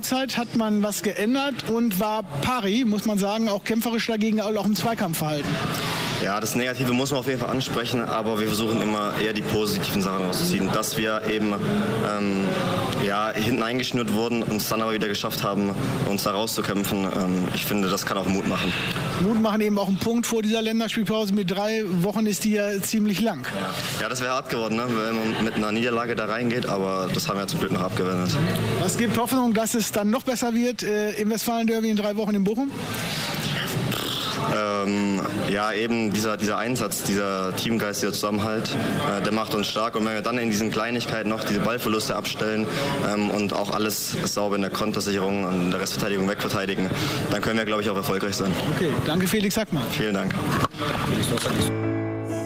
Halbzeit hat man was geändert und war pari, muss man sagen, auch kämpferisch dagegen, auch im Zweikampfverhalten. Ja, das Negative muss man auf jeden Fall ansprechen, aber wir versuchen immer eher die positiven Sachen rauszuziehen. Dass wir eben hinten eingeschnürt wurden und es dann aber wieder geschafft haben, uns da rauszukämpfen. Ich finde, das kann auch Mut machen. Mut machen, eben auch ein Punkt vor dieser Länderspielpause. Mit 3 Wochen ist die ja ziemlich lang. Ja, das wäre hart geworden, ne? Wenn man mit einer Niederlage da reingeht, aber das haben wir zum Glück noch abgewendet. Was gibt Hoffnung, dass es dann noch besser wird im Westfalen-Derby in 3 Wochen in Bochum? Eben dieser Einsatz, dieser Teamgeist, dieser Zusammenhalt, der macht uns stark. Und wenn wir dann in diesen Kleinigkeiten noch diese Ballverluste abstellen und auch alles sauber in der Kontersicherung und in der Restverteidigung wegverteidigen, dann können wir, glaube ich, auch erfolgreich sein. Okay, danke Felix Hackmann. Vielen Dank.